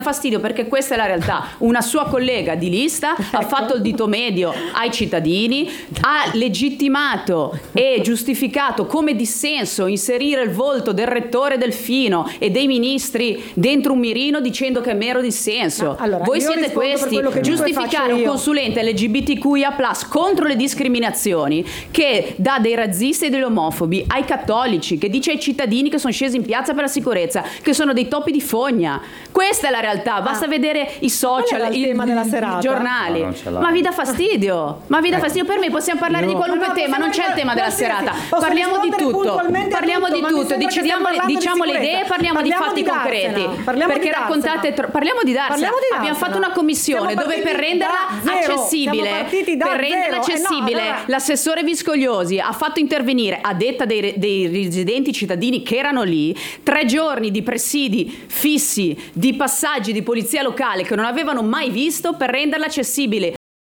fastidio perché questa è la realtà. Una sua collega di lista ha fatto il dito medio ai cittadini, ha legittimato e giustificato come dissenso inserire il volto del rettore Delfino e dei ministri dentro un mirino dicendo che è mero dissenso. Allora, voi siete questi, giustificare un consulente LGBTQIA+ contro le discriminazioni che dà dei razzisti e degli omofobi ai cattolici, che dice ai cittadini che sono scesi in piazza per la sicurezza che sono dei topi di fogna. Questa è la realtà, basta vedere i social, i giornali. Ma vi dà fastidio? Ma vi dà fastidio? Per me possiamo parlare di qualunque tema, non c'è il tema della serata. Parliamo di tutto. Parliamo di tutto, diciamo le idee, parliamo di fatti concreti. Perché raccontate parliamo di Darsena. Abbiamo fatto una commissione dove per renderla accessibile, l'assessore Viscogliosi ha fatto intervenire, a detta dei residenti cittadini che erano lì, 3 giorni di presidi fissi, di passaggi di polizia locale che non avevano mai visto per renderla accessibile.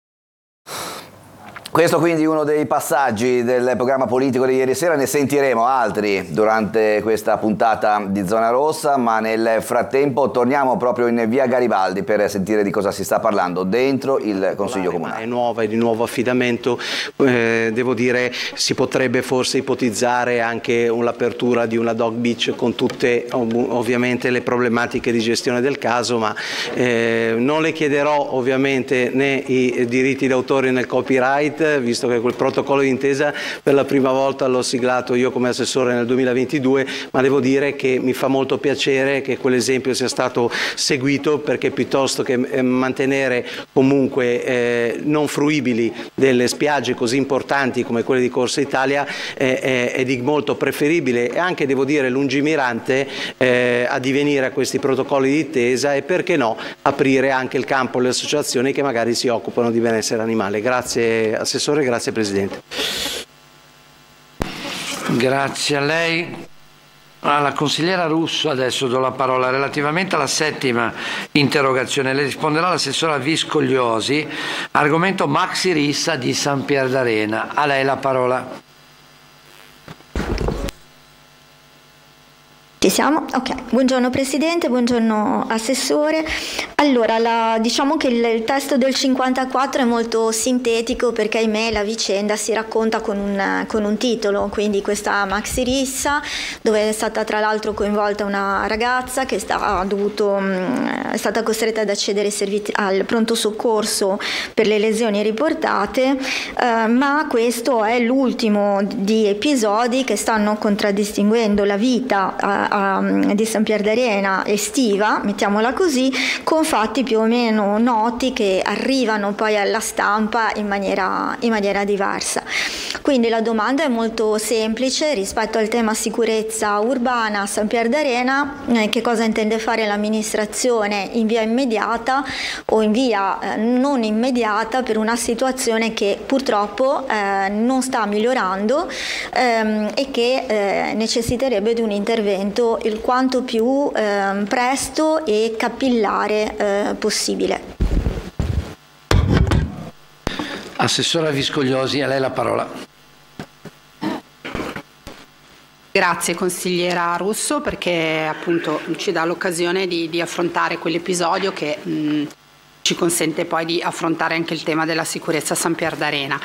Questo quindi uno dei passaggi del programma politico di ieri sera, ne sentiremo altri durante questa puntata di Zona Rossa, ma nel frattempo torniamo proprio in via Garibaldi per sentire di cosa si sta parlando dentro il Consiglio Comunale. È nuova e di nuovo affidamento, devo dire si potrebbe forse ipotizzare anche l'apertura di una dog beach con tutte ovviamente le problematiche di gestione del caso, ma non le chiederò ovviamente né i diritti d'autore né il copyright, visto che quel protocollo d'intesa per la prima volta l'ho siglato io come assessore nel 2022, ma devo dire che mi fa molto piacere che quell'esempio sia stato seguito, perché piuttosto che mantenere comunque non fruibili delle spiagge così importanti come quelle di Corsa Italia è di molto preferibile e anche, devo dire, lungimirante addivenire a questi protocolli d'intesa e, perché no, aprire anche il campo alle associazioni che magari si occupano di benessere animale. Grazie Assessore, grazie Presidente. Grazie a lei. Alla consigliera Russo adesso do la parola relativamente alla 7ª interrogazione. Le risponderà l'assessora Viscogliosi, argomento Maxi Rissa di San Pier d'Arena. A lei la parola. Ci siamo? Ok, buongiorno Presidente, buongiorno Assessore. Allora, diciamo che il testo del 54 è molto sintetico perché, ahimè, la vicenda si racconta con un titolo, quindi questa Maxi Rissa, dove è stata tra l'altro coinvolta una ragazza che è stata costretta ad accedere al pronto soccorso per le lesioni riportate, ma questo è l'ultimo di episodi che stanno contraddistinguendo la vita di San Pier d'Arena estiva, mettiamola così, con fatti più o meno noti che arrivano poi alla stampa in maniera diversa. Quindi la domanda è molto semplice rispetto al tema sicurezza urbana a San Pier d'Arena: che cosa intende fare l'amministrazione in via immediata o in via non immediata per una situazione che purtroppo non sta migliorando e che necessiterebbe di un intervento il quanto più presto e capillare possibile. Assessora Viscogliosi, a lei la parola. Grazie consigliera Russo, perché appunto ci dà l'occasione di affrontare quell'episodio che ci consente poi di affrontare anche il tema della sicurezza a San Pier d'Arena.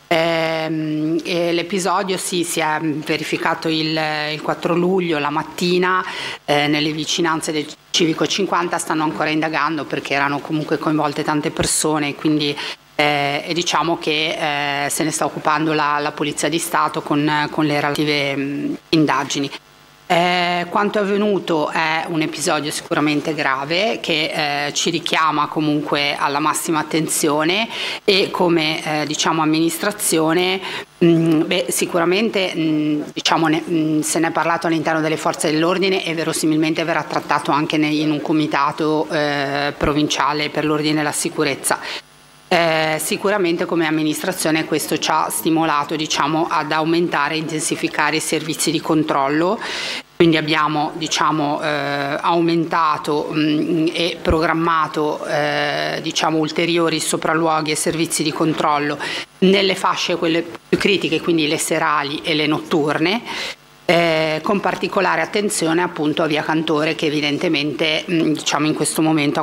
L'episodio si è verificato il 4 luglio la mattina nelle vicinanze del Civico 50. Stanno ancora indagando perché erano comunque coinvolte tante persone, quindi e diciamo che se ne sta occupando la Polizia di Stato con le relative indagini. Quanto è avvenuto è un episodio sicuramente grave che ci richiama comunque alla massima attenzione e come diciamo amministrazione sicuramente se ne è parlato all'interno delle forze dell'ordine e verosimilmente verrà trattato anche in un comitato provinciale per l'ordine e la sicurezza. Sicuramente come amministrazione questo ci ha stimolato ad aumentare e intensificare i servizi di controllo, quindi abbiamo aumentato e programmato ulteriori sopralluoghi e servizi di controllo nelle fasce quelle più critiche, quindi le serali e le notturne, con particolare attenzione appunto a via Cantore, che evidentemente in questo momento